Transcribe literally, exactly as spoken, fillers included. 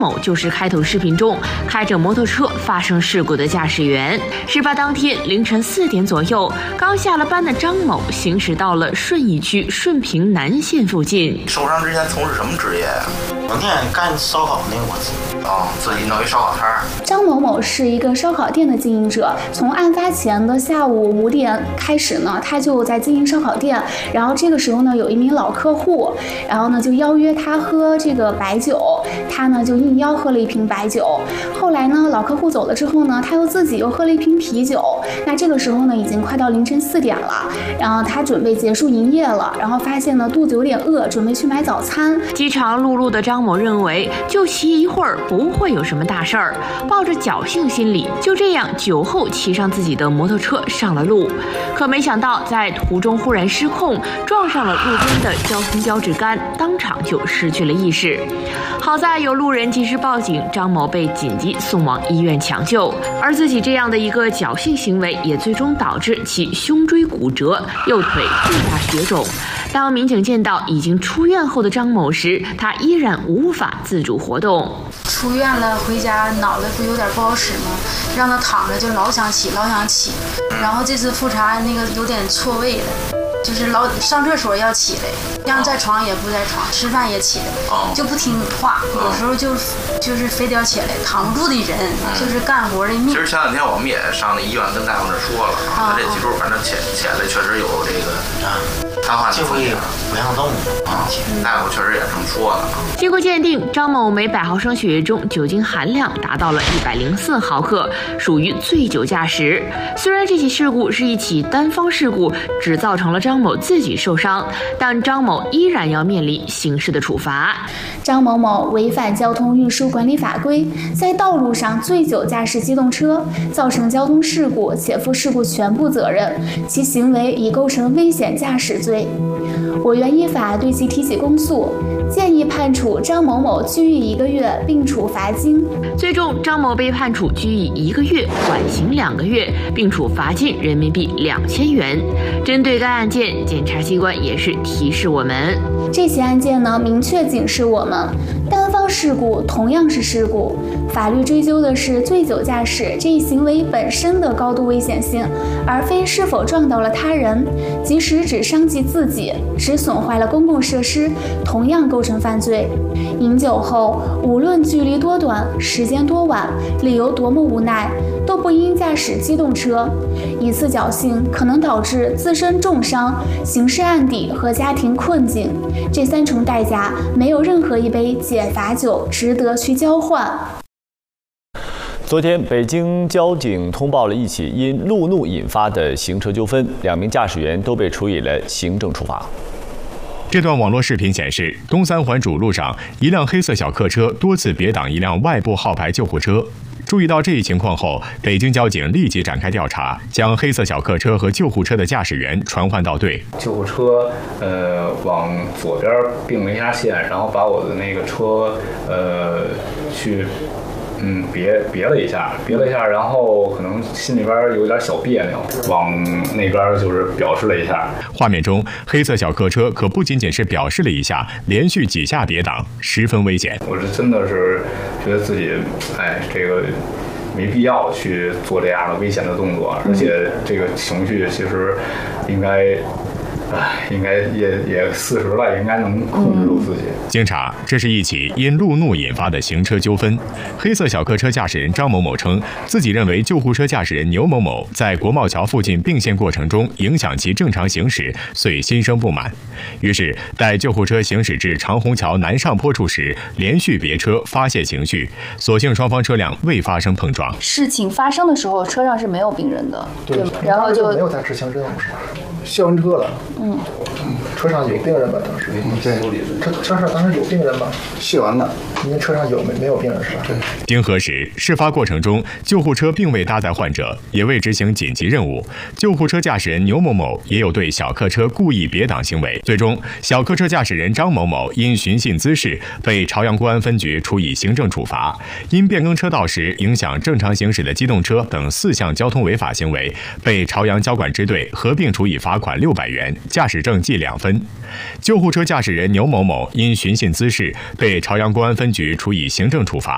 某就是开头视频中开着摩托车发生事故的驾驶员。事发当天凌晨四点左右，刚下了班的张某行驶到了顺义区顺平南线附近。 受伤之前从事什么职业呀、啊？ 我那干烧烤那个，我自哦，自己弄一烧烤摊儿。 张某某是一个烧烤店的经营者，从案发前的下午五点开始呢，他就在经营烧烤店。然后这个时候呢，有一名老客户，然后呢就邀约他喝这个白酒，他呢就应邀喝了一瓶白酒。后来呢，老客户走了之后呢，他又自己又喝了一瓶啤酒。那这个时候呢，已经快到凌晨四点了，然后他准备结束营业了，然后发现呢肚子有点饿，准备去买早餐。 饥肠辘辘的张某认为，就骑一会儿不会有什么大事儿，抱着侥幸心理，就这样酒后骑上自己的摩托车上了路。可没想到，在途中忽然失控，撞上了路边的交通标志杆，当场就失去了意识。好在有路人及时报警，张某被紧急送往医院抢救。而自己这样的一个侥幸行为，也最终导致其胸椎骨折，右腿巨大血肿。当民警见到已经出院后的张某时，他依然无法自主活动。 出院了回家，脑袋不有点不好使吗？让他躺着就老想起，老想起。然后这次复查那个有点错位了，就是老上厕所要起来，让在床也不在床，吃饭也起来，就不听话。有时候就就是非得要起来，扛不住的人，就是干活的命。 其实前两天我们也上那医院跟大夫那说了，他这脊柱反正起起来确实有这个啊瘫痪的风险， 不让动啊。大夫确实也这么说的。 经过鉴定，张某每百毫升血液中酒精含量达到了一百零四毫克，属于醉酒驾驶。虽然这起事故是一起单方事故，只造成了张某自己受伤，但张某依然要面临刑事的处罚。 张某某违反交通运输管理法规，在道路上醉酒驾驶机动车，造成交通事故且负事故全部责任，其行为已构成危险驾驶罪。我院依法对其提起公诉，建议判处张某某拘役一个月，并处罚金。 最终，张某被判处拘役一个月，缓刑两个月，并处罚金人民币两千元。针对该案件，检察机关也是提示我们： 这起案件呢，明确警示我们，单方事故同样是事故，法律追究的是醉酒驾驶这一行为本身的高度危险性，而非是否撞到了他人。即使只伤及自己，只损坏了公共设施，同样构成犯罪。饮酒后，无论距离多短，时间多晚，理由多么无奈，都不应驾驶机动车。一次侥幸可能导致自身重伤、刑事案底和家庭困境，这三重代价，没有任何一杯解罚酒值得去交换。 昨天，北京交警通报了一起因路怒引发的行车纠纷，两名驾驶员都被处以了行政处罚。 这段网络视频显示，东三环主路上，一辆黑色小客车多次别挡一辆外部号牌救护车。注意到这一情况后，北京交警立即展开调查，将黑色小客车和救护车的驾驶员传唤到队。 救护车呃往左边并了一下线，然后把我的那个车呃去。嗯，别别了一下，别了一下，然后可能心里边有点小别扭，往那边就是表示了一下。 画面中，黑色小客车可不仅仅是表示了一下，连续几下别挡，十分危险。 我是真的是觉得自己，哎，这个没必要去做这样的危险的动作，而且这个情绪其实应该。唉，应该也也四十了，应该能控制住自己。 经查，这是一起因路怒引发的行车纠纷。黑色小客车驾驶人张某某称，自己认为救护车驾驶人牛某某在国贸桥附近并线过程中影响其正常行驶，遂心生不满。于是，待救护车行驶至长虹桥南上坡处时，连续别车发泄情绪，所幸双方车辆未发生碰撞。 事情发生的时候，车上是没有病人的， 对， 对然后就没有在执行任务是吧？消完车了。嗯，车上有病人吧？当时，嗯，对，车车上当时有病人吗？卸完了，您车上有没没有病人是吧？对。 经核实，事发过程中，救护车并未搭载患者，也未执行紧急任务。救护车驾驶人牛某某也有对小客车故意别挡行为。最终，小客车驾驶人张某某因寻衅滋事被朝阳公安分局处以行政处罚，因变更车道时影响正常行驶的机动车等四项交通违法行为，被朝阳交管支队合并处以罚款六百元。驾驶证记两分。救护车驾驶人牛某某因寻衅滋事被朝阳公安分局处以行政处罚。